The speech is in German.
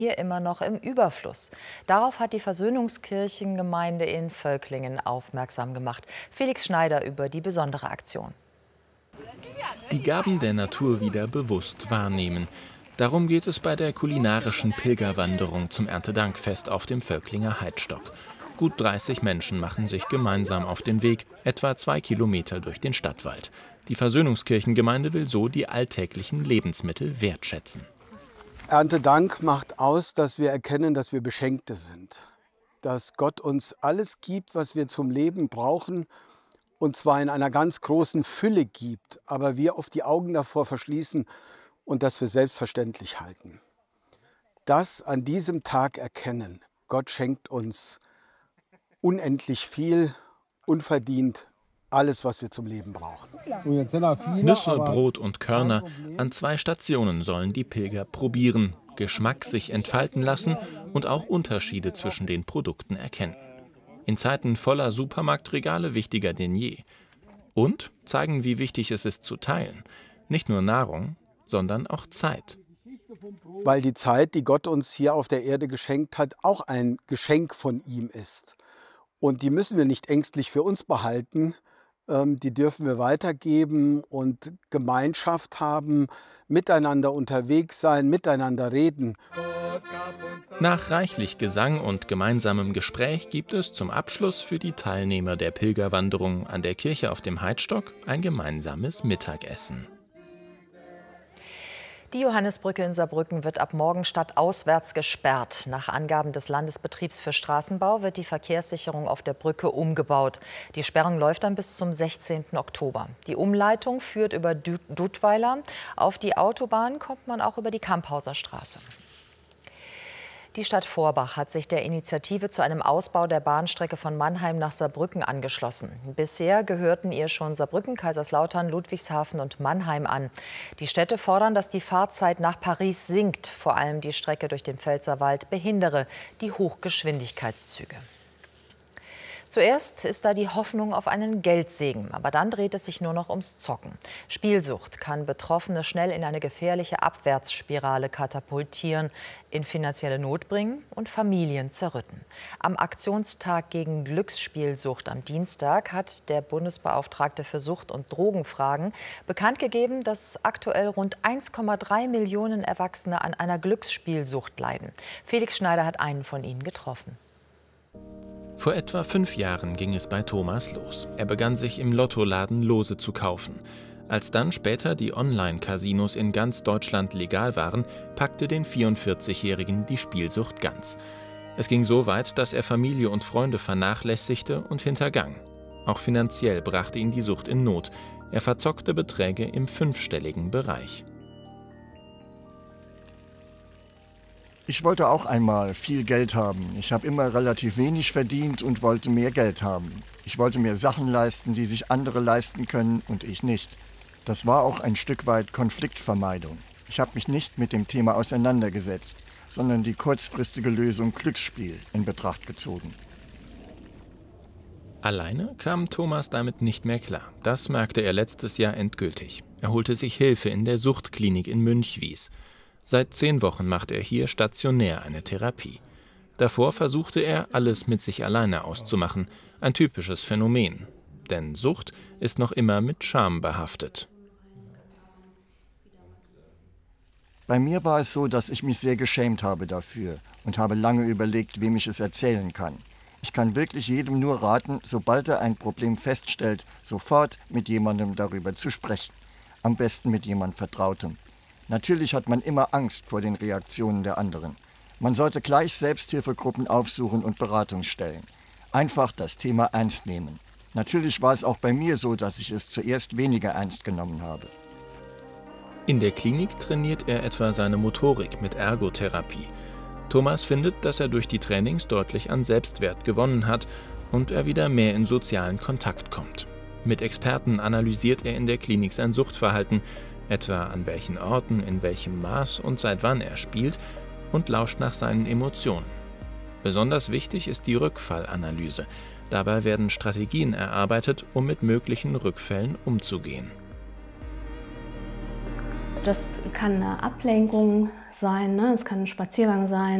hier immer noch im Überfluss. Darauf hat die Versöhnungskirchengemeinde in Völklingen aufmerksam gemacht. Felix Schneider über die besondere Aktion. Die Gaben der Natur wieder bewusst wahrnehmen. Darum geht es bei der kulinarischen Pilgerwanderung zum Erntedankfest auf dem Völklinger Heidstock. Gut 30 Menschen machen sich gemeinsam auf den Weg, etwa 2 Kilometer durch den Stadtwald. Die Versöhnungskirchengemeinde will so die alltäglichen Lebensmittel wertschätzen. Erntedank macht aus, dass wir erkennen, dass wir Beschenkte sind. Dass Gott uns alles gibt, was wir zum Leben brauchen, und zwar in einer ganz großen Fülle gibt, aber wir oft die Augen davor verschließen und das für selbstverständlich halten. Das an diesem Tag erkennen. Gott schenkt uns unendlich viel, unverdient, alles, was wir zum Leben brauchen. Nüsse, Brot und Körner. An 2 Stationen sollen die Pilger probieren, Geschmack sich entfalten lassen und auch Unterschiede zwischen den Produkten erkennen. In Zeiten voller Supermarktregale wichtiger denn je. Und zeigen, wie wichtig es ist zu teilen. Nicht nur Nahrung, sondern auch Zeit. Weil die Zeit, die Gott uns hier auf der Erde geschenkt hat, auch ein Geschenk von ihm ist. Und die müssen wir nicht ängstlich für uns behalten. Die dürfen wir weitergeben und Gemeinschaft haben, miteinander unterwegs sein, miteinander reden. Nach reichlich Gesang und gemeinsamem Gespräch gibt es zum Abschluss für die Teilnehmer der Pilgerwanderung an der Kirche auf dem Heidstock ein gemeinsames Mittagessen. Die Johannisbrücke in Saarbrücken wird ab morgen stadtauswärts gesperrt. Nach Angaben des Landesbetriebs für Straßenbau wird die Verkehrssicherung auf der Brücke umgebaut. Die Sperrung läuft dann bis zum 16. Oktober. Die Umleitung führt über Dudweiler. Auf die Autobahn kommt man auch über die Kamphauser Straße. Die Stadt Vorbach hat sich der Initiative zu einem Ausbau der Bahnstrecke von Mannheim nach Saarbrücken angeschlossen. Bisher gehörten ihr schon Saarbrücken, Kaiserslautern, Ludwigshafen und Mannheim an. Die Städte fordern, dass die Fahrzeit nach Paris sinkt. Vor allem die Strecke durch den Pfälzerwald behindere die Hochgeschwindigkeitszüge. Zuerst ist da die Hoffnung auf einen Geldsegen, aber dann dreht es sich nur noch ums Zocken. Spielsucht kann Betroffene schnell in eine gefährliche Abwärtsspirale katapultieren, in finanzielle Not bringen und Familien zerrütten. Am Aktionstag gegen Glücksspielsucht am Dienstag hat der Bundesbeauftragte für Sucht- und Drogenfragen bekannt gegeben, dass aktuell rund 1,3 Millionen Erwachsene an einer Glücksspielsucht leiden. Felix Schneider hat einen von ihnen getroffen. Vor etwa 5 Jahren ging es bei Thomas los. Er begann sich im Lottoladen Lose zu kaufen. Als dann später die Online-Casinos in ganz Deutschland legal waren, packte den 44-Jährigen die Spielsucht ganz. Es ging so weit, dass er Familie und Freunde vernachlässigte und hintergang. Auch finanziell brachte ihn die Sucht in Not. Er verzockte Beträge im 5-stelligen Bereich. Ich wollte auch einmal viel Geld haben. Ich habe immer relativ wenig verdient und wollte mehr Geld haben. Ich wollte mir Sachen leisten, die sich andere leisten können und ich nicht. Das war auch ein Stück weit Konfliktvermeidung. Ich habe mich nicht mit dem Thema auseinandergesetzt, sondern die kurzfristige Lösung Glücksspiel in Betracht gezogen. Alleine kam Thomas damit nicht mehr klar. Das merkte er letztes Jahr endgültig. Er holte sich Hilfe in der Suchtklinik in Münchwies. Seit 10 Wochen macht er hier stationär eine Therapie. Davor versuchte er, alles mit sich alleine auszumachen. Ein typisches Phänomen. Denn Sucht ist noch immer mit Scham behaftet. Bei mir war es so, dass ich mich sehr geschämt habe dafür und habe lange überlegt, wem ich es erzählen kann. Ich kann wirklich jedem nur raten, sobald er ein Problem feststellt, sofort mit jemandem darüber zu sprechen. Am besten mit jemand Vertrautem. Natürlich hat man immer Angst vor den Reaktionen der anderen. Man sollte gleich Selbsthilfegruppen aufsuchen und Beratungsstellen. Einfach das Thema ernst nehmen. Natürlich war es auch bei mir so, dass ich es zuerst weniger ernst genommen habe. In der Klinik trainiert er etwa seine Motorik mit Ergotherapie. Thomas findet, dass er durch die Trainings deutlich an Selbstwert gewonnen hat und er wieder mehr in sozialen Kontakt kommt. Mit Experten analysiert er in der Klinik sein Suchtverhalten, etwa an welchen Orten, in welchem Maß und seit wann er spielt, und lauscht nach seinen Emotionen. Besonders wichtig ist die Rückfallanalyse. Dabei werden Strategien erarbeitet, um mit möglichen Rückfällen umzugehen. Das kann eine Ablenkung sein, ne? Es kann ein Spaziergang sein.